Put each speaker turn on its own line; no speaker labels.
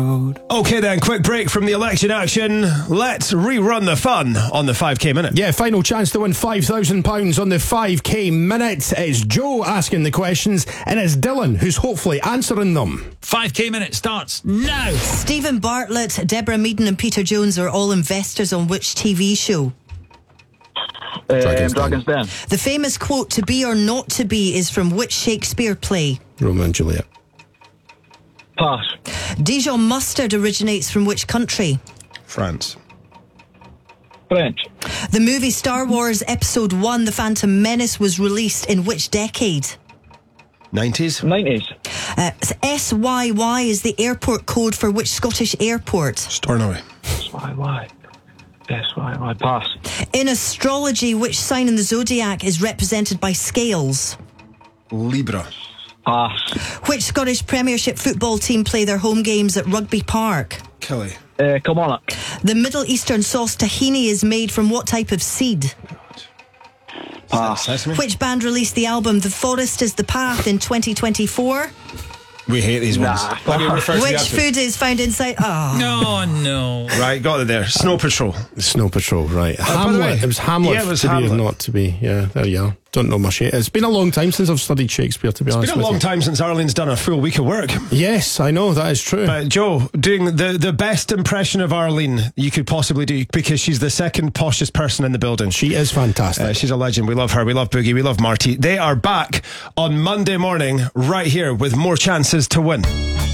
Okay then, quick break from the election action. Let's rerun the fun on the 5k minute.
Yeah, final chance to win £5,000 on the 5k minute. It's Joe asking the questions, and it's Dylan who's hopefully answering them.
5k minute starts now.
Stephen Bartlett, Deborah Meaden and Peter Jones are all investors on which TV show?
Dragon's
Den.
The famous quote, "to be or not to be," is from which Shakespeare play?
Romeo and Juliet.
Pass.
Dijon mustard originates from which country?
France.
French.
The movie Star Wars Episode 1, The Phantom Menace, was released in which decade?
90s.
90s.
SYY is the airport code for which Scottish airport?
Stornoway.
SYY. Pass.
In astrology, which sign in the zodiac is represented by scales?
Libra.
Pass.
Which Scottish Premiership football team play their home games at Rugby Park?
Kelly.
Kilmarnock.
The Middle Eastern sauce tahini is made from what type of seed?
Pass.
Sesame.
Which band released the album The Forest is the Path in 2024?
We hate these ones. Let me refer to the
Which
answer.
food is found inside...
No.
Right, got it there. Snow Patrol.
Snow Patrol, right.
by the
Hamlet.
way,
It was Hamlet.
yeah, it was
to
Hamlet.
be or not to be. Yeah, there you are. Don't know much. It's been a long time since I've studied Shakespeare, to be honest
It's been a
with
long
you.
time since Arlene's done a full week of work.
Yes, I know, that is true.
But Joe, doing the best impression of Arlene you could possibly do, because she's the second poshest person in the building.
She is fantastic.
She's a legend. We love her. We love Boogie. We love Marty. They are back on Monday morning right here with more chances to win.